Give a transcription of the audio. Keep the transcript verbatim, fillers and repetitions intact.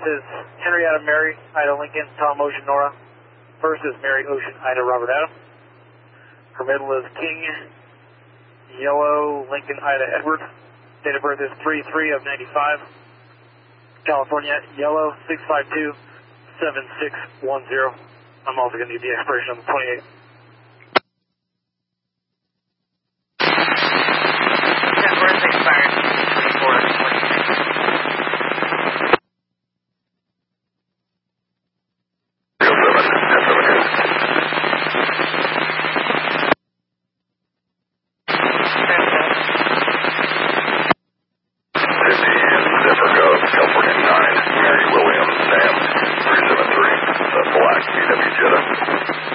is Henrietta Mary, Ida Lincoln, Tom Ocean Nora. First is Mary Ocean, Ida Robert Adam. Her middle is King, Yellow, Lincoln, Ida Edward. Date of birth is three three of ninety-five. California, Yellow, six five two seven six one zero. I'm also going to need the expiration on the twenty-eighth.